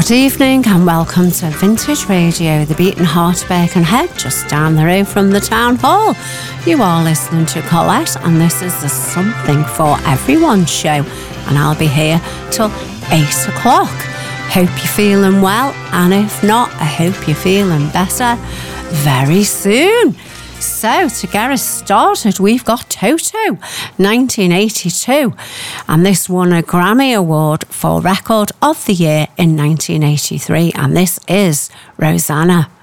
Good evening and welcome to Vintage Radio, the beating heart of Birkenhead, just down the road from the town hall. You are listening to Colette, and this is the Something for Everyone show, and I'll be here till 8 o'clock. Hope you're feeling well, and if not, I hope you're feeling better very soon. So, to get us started, we've got Toto, 1982, and this won a Grammy Award for Record of the Year in 1983, and this is Rosanna.